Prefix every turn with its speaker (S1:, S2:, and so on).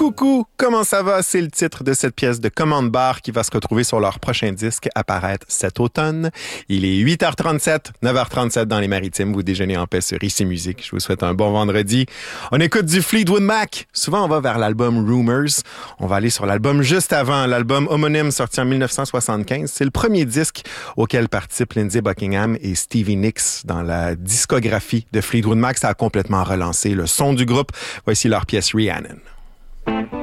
S1: Coucou, comment ça va? C'est le titre de cette pièce de Command Bar qui va se retrouver sur leur prochain disque à paraître cet automne. Il est 8h37, 9h37 dans les Maritimes. Vous déjeunez en paix sur Ici Musique. Je vous souhaite un bon vendredi. On écoute du Fleetwood Mac. Souvent, on va vers l'album Rumours. On va aller sur l'album juste avant, l'album homonyme sorti en 1975. C'est le premier disque auquel participent Lindsey Buckingham et Stevie Nicks dans la discographie de Fleetwood Mac. Ça a complètement relancé le son du groupe. Voici leur pièce Rhiannon.